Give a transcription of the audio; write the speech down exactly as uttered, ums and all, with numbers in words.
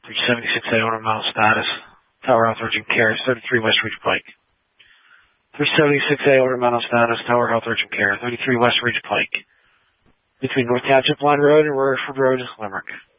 three seventy-six A order mental status. Tower Health Urgent Care, thirty-three West Ridge Pike. three seventy-six A order mental status. Tower Health Urgent Care, thirty-three West Ridge Pike. Between North Township Line Road and Rutherford Road, Limerick.